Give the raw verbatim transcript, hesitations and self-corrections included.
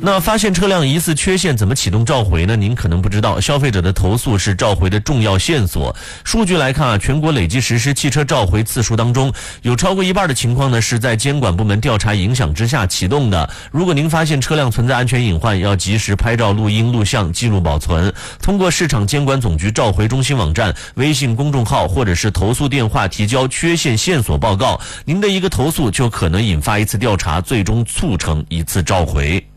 那发现车辆疑似缺陷，怎么启动召回呢？您可能不知道，消费者的投诉是召回的重要线索。数据来看啊，全国累计实施汽车召回次数当中，有超过一半的情况呢是在监管部门调查影响之下启动的。如果您发现车辆存在安全隐患，要及时拍照、录音、录像、记录保存，通过市场监管总局召回中心网站、微信公众号或者是投诉电话提交缺陷线索报告。您的一个投诉就可能引发一次调查，最终促成一次召回。